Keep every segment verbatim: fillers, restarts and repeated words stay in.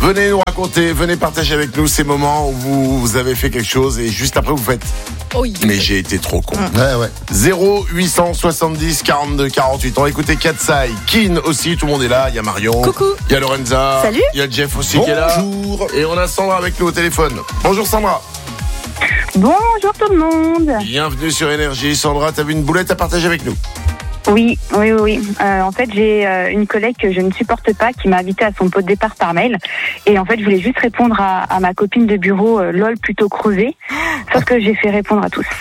Venez nous raconter, venez partager avec nous ces moments où vous, vous avez fait quelque chose et juste après vous faites Oh, oui. mais j'ai été trop con. Ouais, ouais. zéro huit cent soixante-dix quarante-deux quarante-huit. On va écouter Katsai, Kin aussi, tout le monde est là. Il y a Marion. Coucou. Il y a Lorenza. Salut. Il y a Jeff aussi qui est là. Bonjour. Et on a Sandra avec nous au téléphone. Bonjour Sandra. Bonjour tout le monde. Bienvenue sur Énergie. Sandra, t'as vu une boulette à partager avec nous? Oui, oui, oui. oui. Euh, en fait, j'ai euh, une collègue que je ne supporte pas qui m'a invité à son pot de départ par mail. Et en fait, je voulais juste répondre à, à ma copine de bureau, euh, lol plutôt creusée. Sauf que j'ai fait répondre à tous.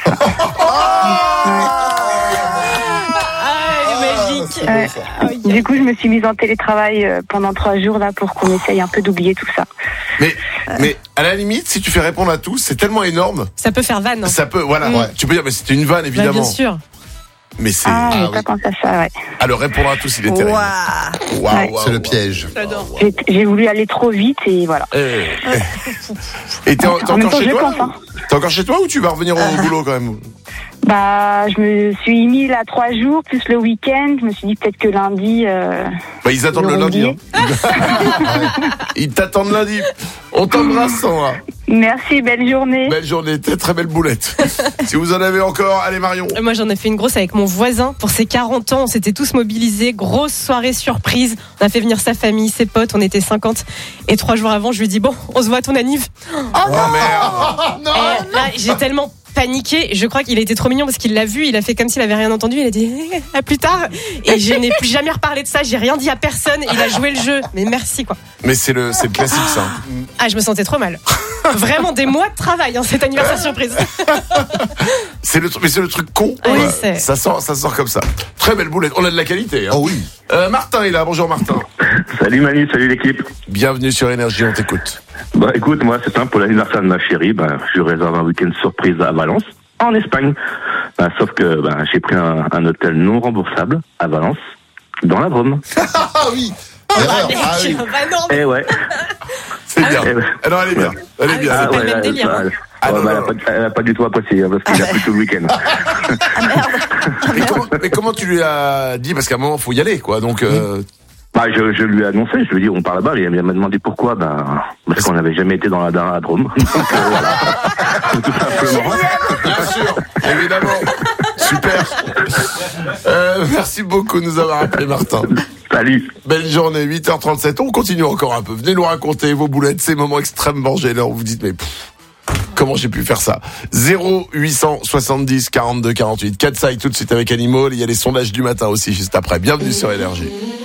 Magique. Euh, du coup, je me suis mise en télétravail euh, pendant trois jours là pour qu'on essaye un peu d'oublier tout ça. Mais, mais à la limite, si tu fais répondre à tous, c'est tellement énorme. Ça peut faire vanne. Hein. Ça peut, voilà. Ouais. Tu peux dire, mais c'était une vanne Bah, évidemment. bien sûr. Mais c'est. Ah, j'ai Ah, pas oui. pensé à ça, ouais. À le répondre à tous, il est terrible. Waouh. Waouh, Ouais. waouh, C'est le waouh. piège. J'adore. J'ai, j'ai voulu aller trop vite et voilà. Eh. Et t'es, en- t'es En même encore temps, chez je toi pense, hein. T'es encore chez toi ou tu vas revenir au boulot quand même? Bah, je me suis mis là trois jours plus le week-end. Je me suis dit peut-être que lundi. Euh... Bah, ils attendent le Ils lundi. auront Hein. Ils t'attendent lundi. On t'embrasse, Sandra. Merci, belle journée. Belle journée, très très belle boulette. Si vous en avez encore, allez Marion. Moi, j'en ai fait une grosse avec mon voisin pour ses quarante ans. On s'était tous mobilisés. Grosse soirée surprise. On a fait venir sa famille, ses potes. On était cinquante. Et trois jours avant, je lui ai dit, bon, on se voit à ton anniv. Oh merde. Et là, j'ai tellement paniqué. Je crois qu'il a été trop mignon parce qu'il l'a vu. Il a fait comme s'il avait rien entendu. Il a dit eh, à plus tard. Et je n'ai plus jamais reparlé de ça. J'ai rien dit à personne. Il a joué le jeu. Mais merci quoi. Mais c'est le, c'est le classique ça. Ah, je me sentais trop mal. Vraiment des mois de travail, hein, cet anniversaire surprise. C'est le truc, mais c'est le truc con. Oui, Ouais. c'est- Ça sort, ça sort comme ça. Très belle boulette. On a de la qualité. Hein. Oh oui. Euh, Martin est là. Bonjour Martin. Salut Manu, salut l'équipe. Bienvenue sur Énergie. On t'écoute. Bah écoute, moi c'est simple, pour l'anniversaire de ma chérie, bah, je lui réserve un week-end surprise à Valence, en Espagne. Bah, sauf que bah, j'ai pris un, un hôtel non remboursable à Valence, dans la Drôme. Ah oui. Erreur. Ah oui. Bah non, mais- Eh ouais. C'est bien. Eh ouais. Alors elle est bien. Elle est bien. Ah, elle est c'est pas bien. le même délire, bah, hein. Ah, ouais, non, bah, elle, non. a pas, elle a pas du tout apprécié, hein, parce qu'il a pris tout le week-end. Mais comment, mais comment tu lui as dit? Parce qu'à un moment, faut y aller, quoi. Donc, euh, Bah, je, je lui ai annoncé, je lui ai dit, on part là-bas, et elle m'a demandé pourquoi, bah, parce qu'on n'avait jamais été dans la, dans la Drôme. Donc, euh, voilà. Tout simplement. bien sûr, évidemment. Super. Euh, merci beaucoup de nous avoir appelé, Martin. Salut. Belle journée, huit heures trente-sept. On continue encore un peu. Venez nous raconter vos boulettes, ces moments extrêmement gênants où vous dites, mais pff, comment j'ai pu faire ça? zéro huit cent soixante-dix quarante-deux quarante-huit. Katsai tout de suite avec Animal. Il y a les sondages du matin aussi juste après. Bienvenue sur Énergie.